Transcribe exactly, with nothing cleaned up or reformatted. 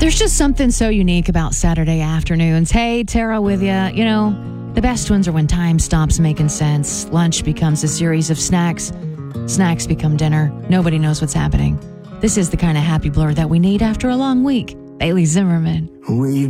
There's just something so unique about Saturday afternoons. Hey, Tara with you. You know, the best ones are when time stops making sense. Lunch becomes a series of snacks. Snacks become dinner. Nobody knows what's happening. This is the kind of happy blur that we need after a long week. Bailey Zimmerman. We